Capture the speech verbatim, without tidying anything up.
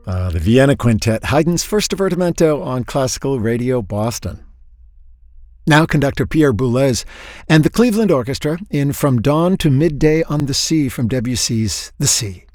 Uh, the Vienna Quintet, Haydn's first divertimento on Classical Radio Boston. Now conductor Pierre Boulez and the Cleveland Orchestra in From Dawn to Midday on the Sea from Debussy's The Sea.